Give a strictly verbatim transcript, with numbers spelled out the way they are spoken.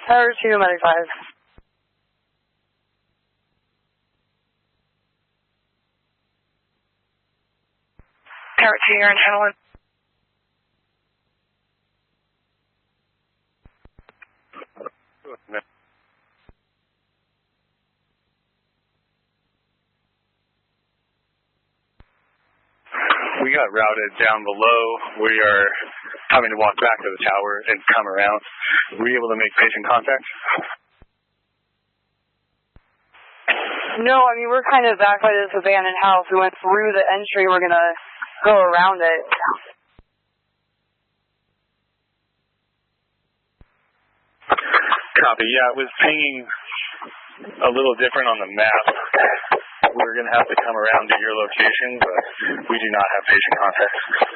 Tower two, Medic five. Tower two, you're on channel one. We got routed down below. We are having to walk back to the tower and come around. Were you able to make patient contact? No, I mean, we're kind of back by this abandoned house. We went through the entry. We're going to go around it. Copy. Yeah, it was pinging a little different on the map. We're going to have to come around to your location, but we do not have patient contact.